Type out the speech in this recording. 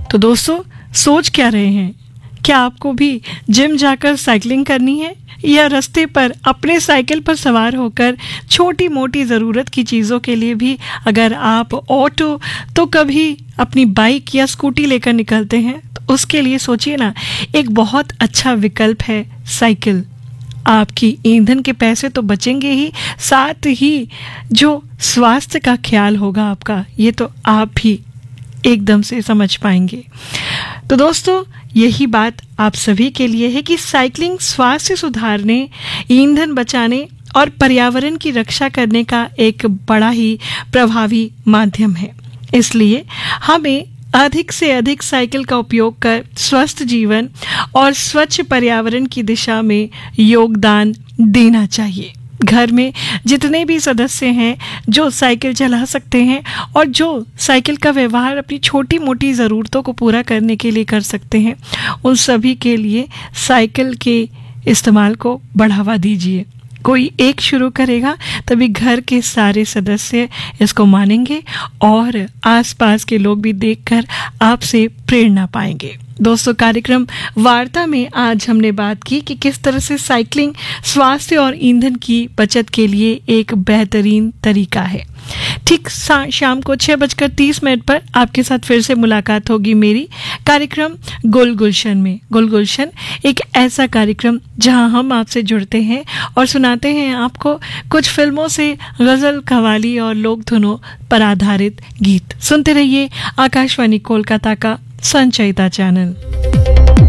तो दोस्तों, सोच क्या रहे हैं? क्या आपको भी जिम जाकर साइकिलिंग करनी है, या रास्ते पर अपने साइकिल पर सवार होकर छोटी मोटी ज़रूरत की चीज़ों के लिए भी अगर आप ऑटो तो कभी अपनी बाइक या स्कूटी लेकर निकलते हैं, तो उसके लिए सोचिए ना, एक बहुत अच्छा विकल्प है साइकिल। आपकी ईंधन के पैसे तो बचेंगे ही, साथ ही जो स्वास्थ्य का ख्याल होगा आपका, ये तो आप भी एकदम से समझ पाएंगे। तो दोस्तों, यही बात आप सभी के लिए है कि साइकिलिंग स्वास्थ्य सुधारने, ईंधन बचाने और पर्यावरण की रक्षा करने का एक बड़ा ही प्रभावी माध्यम है। इसलिए हमें अधिक से अधिक साइकिल का उपयोग कर स्वस्थ जीवन और स्वच्छ पर्यावरण की दिशा में योगदान देना चाहिए। घर में जितने भी सदस्य हैं जो साइकिल चला सकते हैं और जो साइकिल का व्यवहार अपनी छोटी मोटी ज़रूरतों को पूरा करने के लिए कर सकते हैं, उन सभी के लिए साइकिल के इस्तेमाल को बढ़ावा दीजिए। कोई एक शुरू करेगा तभी घर के सारे सदस्य इसको मानेंगे और आसपास के लोग भी देखकर आपसे प्रेरणा पाएंगे। दोस्तों, कार्यक्रम वार्ता में आज हमने बात की कि किस तरह से साइकिलिंग स्वास्थ्य और ईंधन की बचत के लिए एक बेहतरीन तरीका है। ठीक शाम को 6:30 पर आपके साथ फिर से मुलाकात होगी मेरी कार्यक्रम गुल गुलशन में। गुल गुलशन एक ऐसा कार्यक्रम जहां हम आपसे जुड़ते हैं और सुनाते हैं आपको कुछ फिल्मों से गज़ल, कव्वाली और लोक धुनों पर आधारित गीत। सुनते रहिए आकाशवाणी कोलकाता का संचयिता चैनल।